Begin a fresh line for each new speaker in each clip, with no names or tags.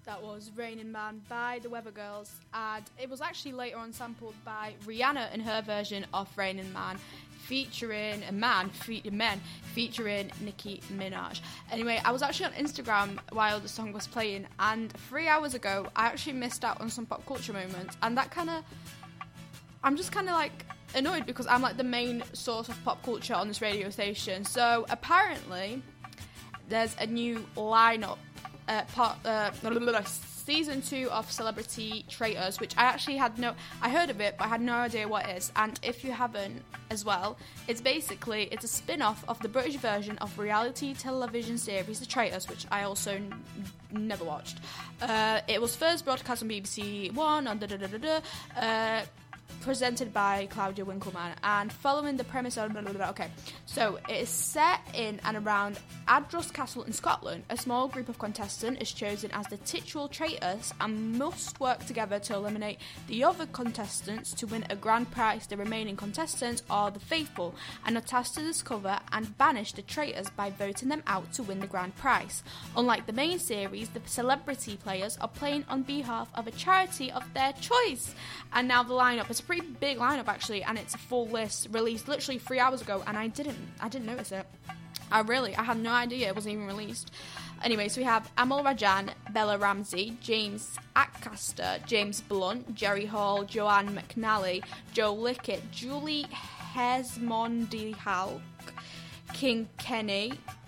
That was Raining Man by the Weather Girls, and it was actually later on sampled by Rihanna in her version of Raining Man, featuring Nicki Minaj. Anyway, I was actually on Instagram while the song was playing, and 3 hours ago, I actually missed out on some pop culture moments, and that I'm just kind of like annoyed because I'm like the main source of pop culture on this radio station. So apparently, there's a new lineup. Season 2 of Celebrity Traitors, which I heard of it, but I had no idea what it is. And if you haven't as well, it's a spin-off of the British version of reality television series The Traitors, which I also never watched. It was first broadcast on BBC One on presented by Claudia Winkleman, and following the premise of so it is set in and around Ardros Castle in Scotland. A small group of contestants is chosen as the titular traitors and must work together to eliminate the other contestants to win a grand prize. The remaining contestants are the faithful and are tasked to discover and banish the traitors by voting them out to win the grand prize. Unlike the main series, the celebrity players are playing on behalf of a charity of their choice. And now the lineup is a pretty big lineup actually, and it's a full list released literally 3 hours ago, and I didn't notice it. I had no idea it wasn't even released. Anyway, so we have Amal Rajan, Bella Ramsey, James Acaster, James Blunt, Jerry Hall, Joanne McNally, Joe Lickett, Julie Hesmondhalgh, King Kenny,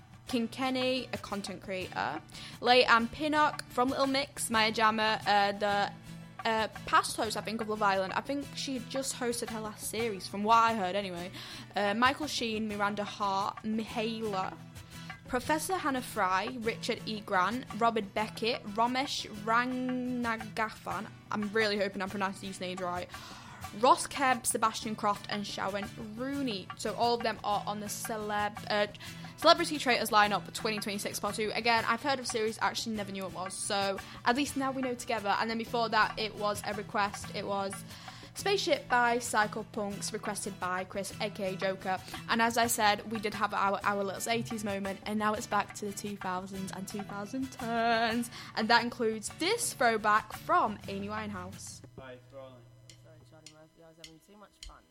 a content creator, Leigh-Anne Pinnock from Little Mix, Maya Jama, the past host, I think, of Love Island. I think she had just hosted her last series, from what I heard anyway. Michael Sheen, Miranda Hart, Mihaela, Professor Hannah Fry, Richard E. Grant, Robert Beckett, Ramesh Ranganathan, I'm really hoping I'm pronouncing these names right, Ross Kemp, Sebastian Croft, and Sharon Rooney. So all of them are on the Celebrity Traitors lineup for 2026 Part 2. Again, I've heard of the series, actually never knew it was, so at least now we know together. And then before that, it was a request. It was Spaceship by Psycho Punks, requested by Chris, aka Joker. And as I said, we did have our little 80s moment, and now it's back to the 2000s and 2010s. And that includes this throwback from Amy Winehouse.
Hi, it's Rolling. Sorry, Charlie Murphy, I was having too much fun.